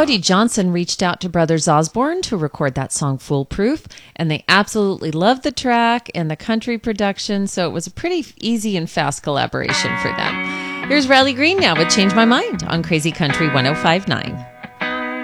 Cody Johnson reached out to Brothers Osborne to record that song Foolproof, and they absolutely loved the track and the country production, so it was a pretty easy and fast collaboration for them. Here's Riley Green now with Change My Mind on Crazy Country 105.9.